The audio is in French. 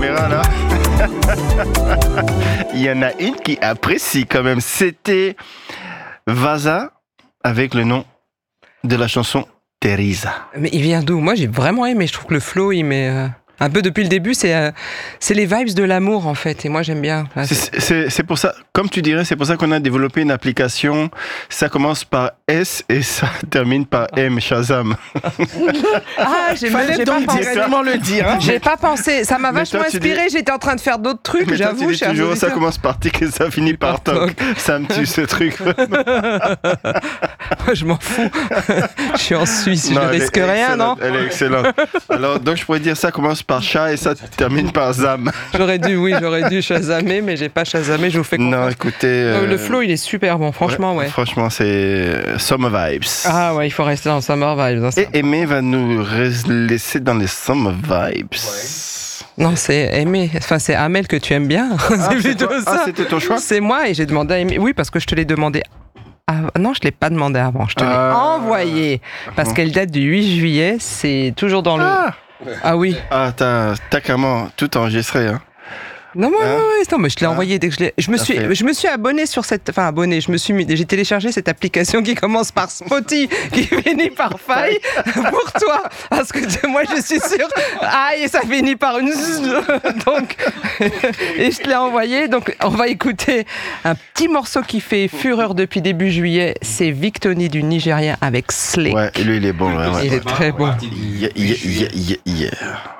caméra là. Il y en a une qui apprécie quand même. C'était Vaza avec le nom de la chanson Teresa. Mais il vient d'où ? Moi, j'ai vraiment aimé. Je trouve que le flow, il met un peu depuis le début. C'est les vibes de l'amour, en fait. Et moi, j'aime bien. C'est pour ça, comme tu dirais, c'est pour ça qu'on a développé une application. Ça commence par S et ça termine par M, Shazam. Ah, j'ai pas pensé. Directement le dire. Hein. J'ai pas pensé. Ça m'a Mais vachement toi, tu inspiré. dis- J'étais en train de faire d'autres trucs, Mais toi, j'avoue. tu dis chers toujours, ça auditeurs. commence par tic et ça finit par toc. Ça me tue ce truc. Moi, je m'en fous. Je suis en Suisse, je ne elle est risque rien, non ? excellente, Elle est excellente. Alors, donc je pourrais dire ça commence par chat et ça termine par zam. J'aurais dû chasamer, mais j'ai pas chasamé, je vous fais confiance. Non, écoutez... Le flow, il est super bon, franchement, ouais. Franchement, c'est Summer Vibes. Ah ouais, il faut rester dans Summer Vibes. Hein, Et Aimé va nous laisser dans les Summer Vibes. Non, c'est Aimé. Enfin, c'est Amel que tu aimes bien. c'est plutôt toi. ça. Ah, c'était ton choix ? C'est moi et j'ai demandé à Aimé. Oui, parce que je te l'ai demandé. Non, je ne l'ai pas demandé avant. Je te l'ai envoyé. Parce qu'elle date du 8 juillet. C'est toujours dans le. Ah oui. Ah, t'as carrément tout enregistré, hein. Non, mais je te l'ai envoyé dès que je l'ai. Je me suis abonné sur cette. Enfin, abonné. J'ai téléchargé cette application qui commence par Spotty, qui finit par Faille pour toi. Parce que moi, je suis sûre. Ah, et ça finit par une. Donc. Et je te l'ai envoyé. Donc, on va écouter un petit morceau qui fait fureur depuis début juillet. C'est Victony du Nigérien avec Slay. Ouais, lui, il est bon. Ouais. Il est très bon. Yeah.